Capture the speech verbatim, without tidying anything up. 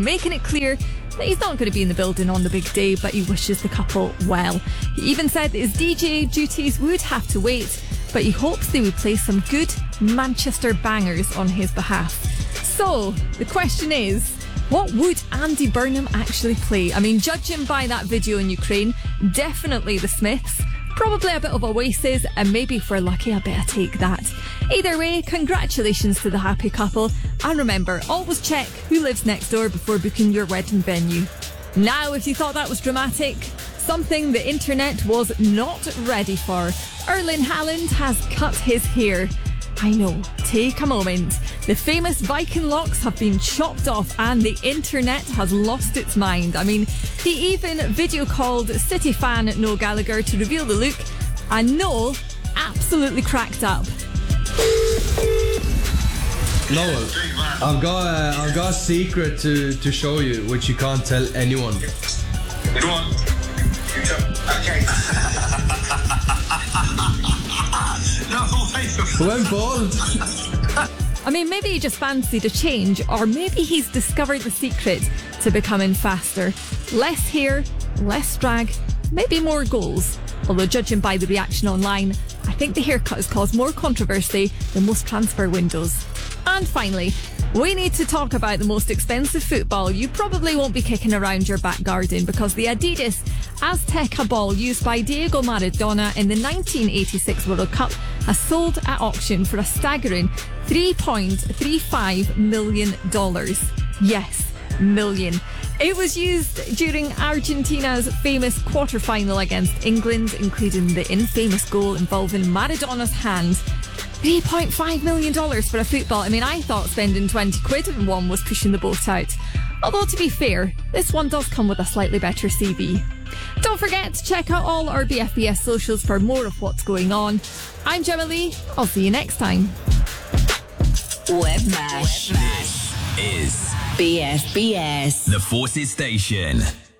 making it clear that he's not going to be in the building on the big day, but he wishes the couple well. He even said that his D J duties would have to wait, but he hopes they would play some good Manchester bangers on his behalf. So, the question is, what would Andy Burnham actually play? I mean, judging by that video in Ukraine, definitely the Smiths, probably a bit of Oasis, and maybe if we're lucky, a bit of Take That. Either way, congratulations to the happy couple, and remember, always check who lives next door before booking your wedding venue. Now, if you thought that was dramatic, something the internet was not ready for. Erling Haaland has cut his hair. I know, take a moment. The famous Viking locks have been chopped off and the internet has lost its mind. I mean, he even video called City fan Noel Gallagher to reveal the look, and Noel absolutely cracked up. Noel, I've got a, I've got a secret to, to show you, which you can't tell anyone. Go on. You tell. Okay. No, wait. I went bald. I mean, maybe he just fancied a change, or maybe he's discovered the secret to becoming faster. Less hair, less drag, maybe more goals. Although judging by the reaction online, I think the haircut has caused more controversy than most transfer windows. And finally, we need to talk about the most expensive football you probably won't be kicking around your back garden, because the Adidas Azteca ball used by Diego Maradona in the nineteen eighty-six World Cup has sold at auction for a staggering three point three five million dollars. Yes, million. It was used during Argentina's famous quarter-final against England, including the infamous goal involving Maradona's hand. three point five million dollars for a football. I mean, I thought spending twenty quid on one was pushing the boat out. Although, to be fair, this one does come with a slightly better C V. Don't forget to check out all our B F B S socials for more of what's going on. I'm Gemma Lee. I'll see you next time. Webmash. This is B F B S. The Forces Station.